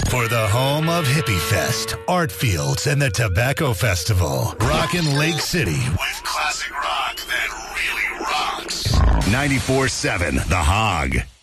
For the home of Hippie Fest, Art Fields, and the Tobacco Festival. Rockin' Lake City with classic rock that really rocks. 94.7 The Hog.